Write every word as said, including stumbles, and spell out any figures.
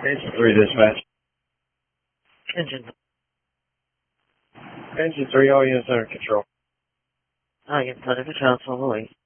Engine three dispatch. Engine. Engine three, all units under control. All units under control, twelve oh eight.